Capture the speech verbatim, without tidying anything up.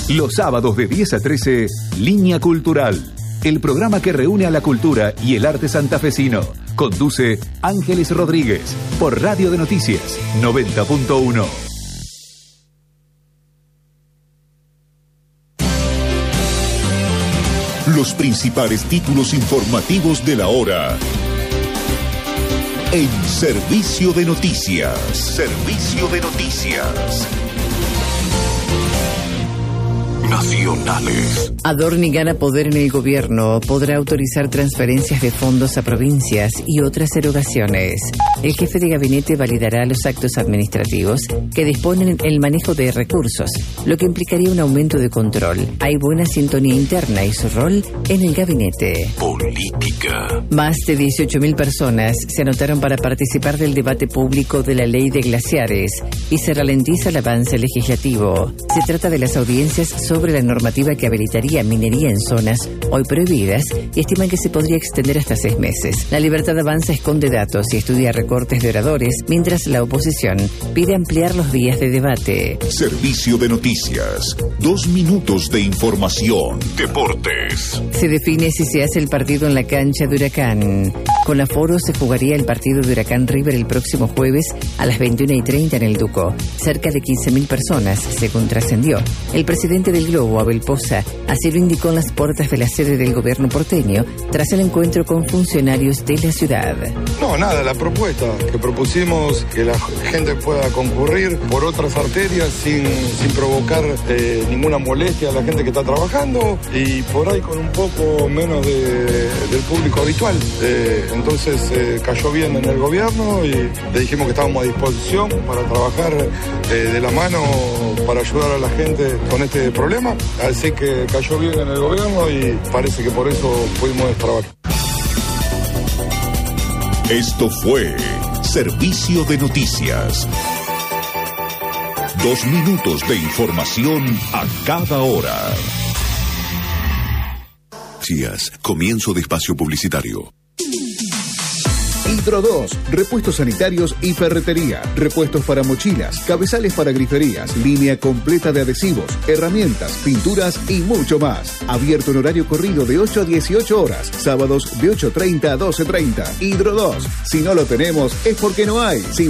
Los sábados de diez a trece, Línea Cultural. El programa que reúne a la cultura y el arte santafesino. Conduce Ángeles Rodríguez por Radio de Noticias noventa punto uno. Los principales títulos informativos de la hora. En Servicio de Noticias. Servicio de Noticias. Nacionales. Adorni gana poder en el gobierno, podrá autorizar transferencias de fondos a provincias y otras erogaciones. El jefe de gabinete validará los actos administrativos que disponen el manejo de recursos, lo que implicaría un aumento de control. Hay buena sintonía interna y su rol en el gabinete. Política. Más de dieciocho mil personas se anotaron para participar del debate público de la ley de glaciares y se ralentiza el avance legislativo. Se trata de las audiencias sobre sobre la normativa que habilitaría minería en zonas hoy prohibidas y estiman que se podría extender hasta seis meses. La Libertad Avanza esconde datos y estudia recortes de oradores, mientras la oposición pide ampliar los días de debate. Servicio de Noticias. Dos minutos de información. Deportes. Se define si se hace el partido en la cancha de Huracán. Con aforo se jugaría el partido de Huracán River el próximo jueves a las veintiuna y treinta en el Duco. Cerca de quince mil personas, según trascendió. El presidente del Globo, Abel Poza, así lo indicó en las puertas de la sede del gobierno porteño tras el encuentro con funcionarios de la ciudad. No, nada, la propuesta que propusimos, que la gente pueda concurrir por otras arterias sin, sin provocar eh, ninguna molestia a la gente que está trabajando y por ahí con un poco menos de, del público habitual. Eh, entonces eh, cayó bien en el gobierno y le dijimos que estábamos a disposición para trabajar eh, de la mano para ayudar a la gente con este problema. Así que cayó bien en el gobierno y parece que por eso pudimos trabajar. Esto fue Servicio de Noticias. Dos minutos de información a cada hora. Noticias, comienzo de espacio publicitario. Hidro dos, repuestos sanitarios y ferretería, repuestos para mochilas, cabezales para griferías, línea completa de adhesivos, herramientas, pinturas y mucho más. Abierto en horario corrido de ocho a dieciocho horas, sábados de ocho treinta a doce treinta. Hidro dos, si no lo tenemos es porque no hay. Si